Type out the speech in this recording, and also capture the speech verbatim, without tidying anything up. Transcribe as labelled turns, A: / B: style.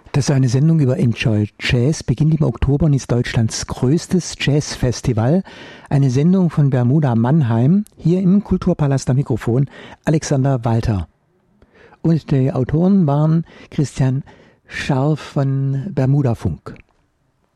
A: Das ist eine Sendung über Enjoy Jazz, beginnt im Oktober und ist Deutschlands größtes Jazzfestival. Eine Sendung von Bermuda Mannheim, hier im Kulturpalast am Mikrofon Alexander Walter. Und die Autoren waren Christian Scharf von Bermuda Funk.